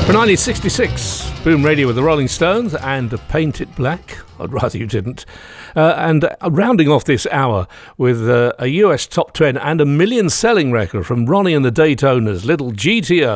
For 1966, Boom Radio with the Rolling Stones and Paint It Black. I'd rather you didn't. And rounding off this hour with a US top 10 and a million selling record from Ronnie and the Daytoners, Little GTO.